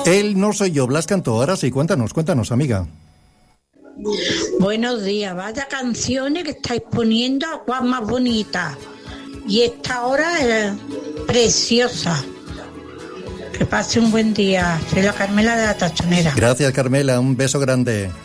Él no soy yo, Blas Cantó. Ahora sí, cuéntanos, amiga. Buenos días, vaya canciones que estáis poniendo, cuán más bonita. Y esta hora es preciosa. Que pase un buen día. Soy la Carmela de la Tachonera. Gracias, Carmela, un beso grande.